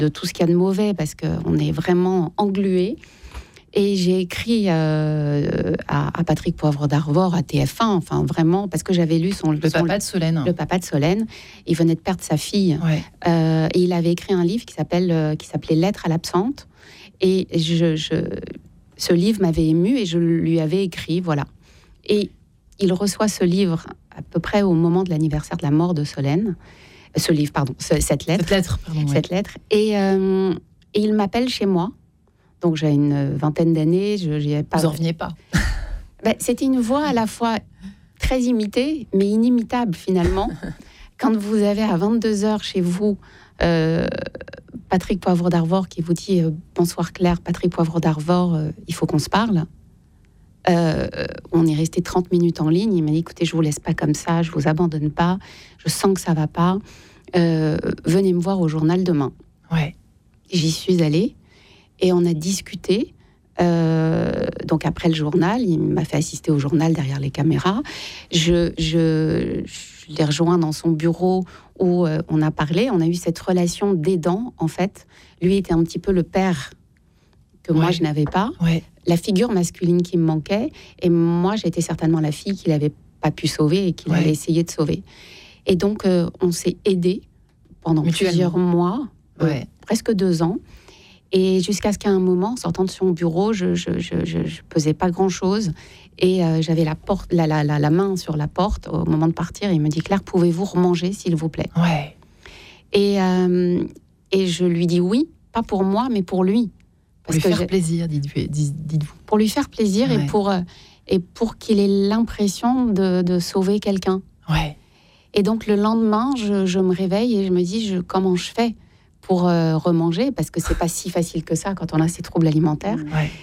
de tout ce qu'il y a de mauvais, parce qu'on est vraiment englué. Et j'ai écrit à Patrick Poivre d'Arvor, à TF1, enfin vraiment, parce que j'avais lu Le papa de Solène. Le papa de Solène. Il venait de perdre sa fille. Ouais. Et il avait écrit un livre qui s'appelait Lettres à l'absente. Et ce livre m'avait émue et je lui avais écrit, voilà. Et il reçoit ce livre à peu près au moment de l'anniversaire de la mort de Solène. Cette lettre. Cette lettre. Et il m'appelle chez moi. Donc j'ai une vingtaine d'années. Vous en reveniez pas. C'était une voix à la fois très imitée, mais inimitable finalement. Quand vous avez à 22h chez vous Patrick Poivre d'Arvor qui vous dit « Bonsoir Claire, Patrick Poivre d'Arvor, il faut qu'on se parle ». On est resté 30 minutes en ligne. Il m'a dit « Écoutez, je vous laisse pas comme ça, je vous abandonne pas, je sens que ça va pas. Venez me voir au journal demain. » Ouais. J'y suis allée. Et on a discuté. Donc après le journal, il m'a fait assister au journal derrière les caméras. Je l'ai rejoint dans son bureau où on a parlé. On a eu cette relation d'aidant, en fait. Lui était un petit peu le père que moi, je n'avais pas. Ouais. La figure masculine qui me manquait. Et moi, j'étais certainement la fille qu'il n'avait pas pu sauver et qu'il avait essayé de sauver. Et donc, on s'est aidés pendant plusieurs mois, presque 2 ans. Et jusqu'à ce qu'à un moment, en sortant de son bureau, je pesais pas grand-chose. Et j'avais la main sur la porte au moment de partir. Il me dit « Claire, pouvez-vous remanger, s'il vous plaît ?» Ouais. Et je lui dis oui, pas pour moi, mais pour lui. Pour lui faire plaisir, dites-vous. Pour lui faire plaisir et pour qu'il ait l'impression de sauver quelqu'un. Ouais. Et donc, le lendemain, je me réveille et je me dis comment je fais pour remanger, parce que c'est pas si facile que ça quand on a ces troubles alimentaires. Ouais.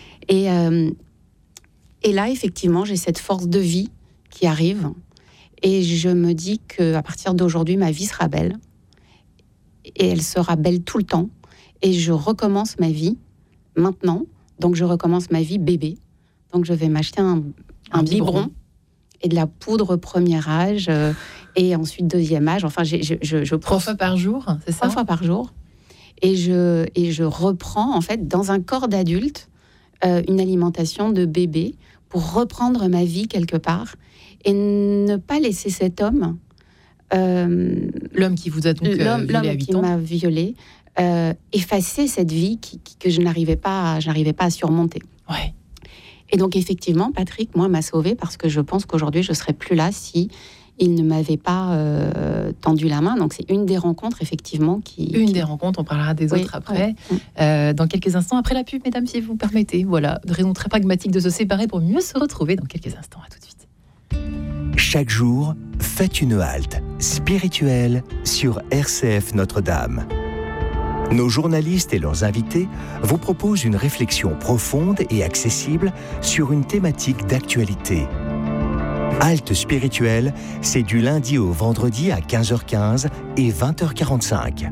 Et là, effectivement, j'ai cette force de vie qui arrive, et je me dis qu'à partir d'aujourd'hui, ma vie sera belle, et elle sera belle tout le temps, et je recommence ma vie maintenant. Donc, je recommence ma vie bébé. Donc, je vais m'acheter un biberon et de la poudre premier âge, et ensuite deuxième âge. Enfin, je 3 fois par jour, c'est ça ? 3 fois par jour. Et je reprends, en fait, dans un corps d'adulte, une alimentation de bébé pour reprendre ma vie quelque part et ne pas laisser cet homme... l'homme qui vous a donc violé à 8 ans. L'homme qui m'a violée, effacer cette vie que je n'arrivais pas à surmonter. Ouais. Et donc, effectivement, Patrick, moi, m'a sauvée parce que je pense qu'aujourd'hui, je ne serais plus là si il ne m'avait pas tendu la main. Donc, c'est une des rencontres, effectivement, des rencontres, on parlera des autres après. Dans quelques instants, après la pub, mesdames, si vous permettez. Voilà, de raison très pragmatique de se séparer pour mieux se retrouver dans quelques instants. À tout de suite. Chaque jour, faites une halte spirituelle sur RCF Notre-Dame. Nos journalistes et leurs invités vous proposent une réflexion profonde et accessible sur une thématique d'actualité. Halte spirituelle, c'est du lundi au vendredi à 15h15 et 20h45.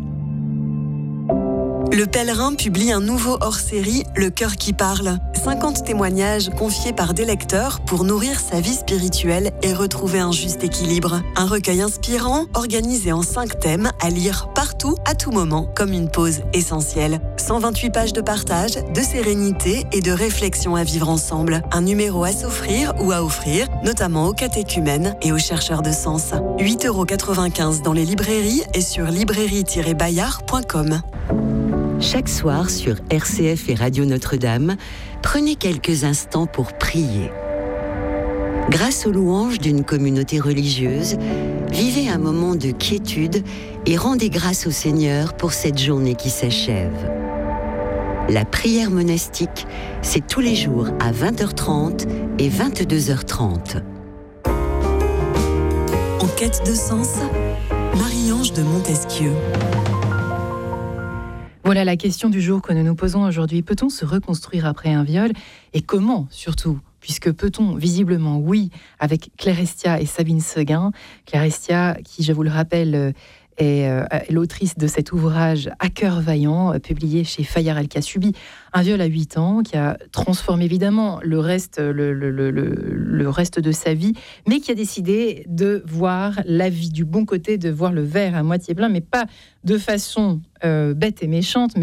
Le Pèlerin publie un nouveau hors-série, Le Cœur qui parle. 50 témoignages confiés par des lecteurs pour nourrir sa vie spirituelle et retrouver un juste équilibre. Un recueil inspirant, organisé en 5 thèmes, à lire partout, à tout moment, comme une pause essentielle. 128 pages de partage, de sérénité et de réflexion à vivre ensemble. Un numéro à s'offrir ou à offrir, notamment aux catéchumènes et aux chercheurs de sens. 8,95 € dans les librairies et sur librairie-bayard.com. Chaque soir sur RCF et Radio Notre-Dame, prenez quelques instants pour prier. Grâce aux louanges d'une communauté religieuse, vivez un moment de quiétude et rendez grâce au Seigneur pour cette journée qui s'achève. La prière monastique, c'est tous les jours à 20h30 et 22h30. En quête de sens, Marie-Ange de Montesquieu. Voilà la question du jour que nous nous posons aujourd'hui. Peut-on se reconstruire après un viol ? Et comment, surtout ? Puisque peut-on, visiblement, oui, avec Claire Estia et Sabine Seguin. Claire Estia, qui, je vous le rappelle, est l'autrice de cet ouvrage « À cœur vaillant », publié chez Fayard-El, qui a subi un viol à 8 ans, qui a transformé évidemment le reste de sa vie, mais qui a décidé de voir la vie du bon côté, de voir le verre à moitié plein, mais pas de façon bête et méchante, mais